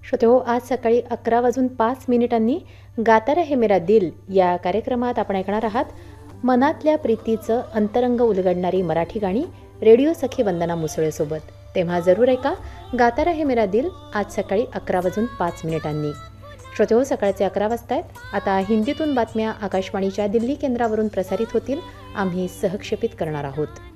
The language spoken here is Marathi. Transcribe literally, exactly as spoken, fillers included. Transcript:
श्रोतेहो, आज सकाळी अकरा वाजून पाच मिनिटांनी गाता रहे मेरा दिल या कार्यक्रमात आपण ऐकणार आहात मनातल्या प्रीतीचं अंतरंग उलगडणारी मराठी गाणी रेडिओ सखी वंदना मुसळेसोबत. तेव्हा जरूर ऐका गाता रहे मेरा दिल आज सकाळी अकरा वाजून पाच मिनिटांनी. श्रोतेहो, सकाळचे अकरा वाजतायत. आता हिंदीतून बातम्या आकाशवाणीच्या दिल्ली केंद्रावरून प्रसारित होतील. आम्ही सहक्षेपित करणार आहोत.